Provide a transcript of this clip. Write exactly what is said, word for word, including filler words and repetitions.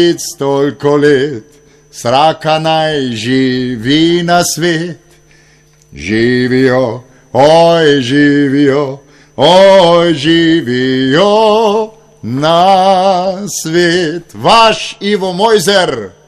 Toliko let, sraka naj živi na svet. Živijo, oj živijo, oj živijo na svet. Vaš Ivo Mojzer.